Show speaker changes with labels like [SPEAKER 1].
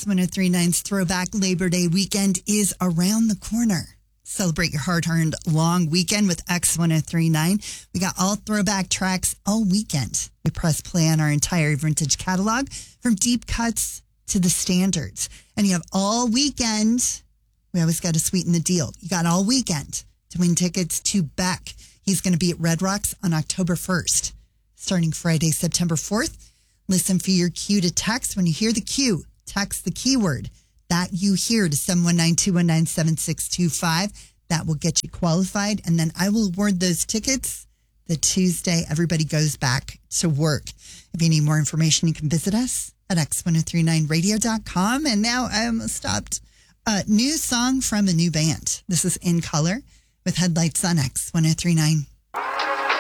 [SPEAKER 1] X1039's Throwback Labor Day weekend is around the corner. Celebrate your hard-earned long weekend with X1039. We got all throwback tracks all weekend. We press play on our entire vintage catalog from deep cuts to the standards. And you have all weekend. We always got to sweeten the deal. You got all weekend to win tickets to Beck. He's going to be at Red Rocks on October 1st. Starting Friday, September 4th. Listen for your cue to text. When you hear the cue, text the keyword that you hear to 719-219-7625. That will get you qualified. And then I will award those tickets the Tuesday everybody goes back to work. If you need more information, you can visit us at x1039radio.com. And now I almost stopped. New song from a new band. This is In Color with Headlights on X1039.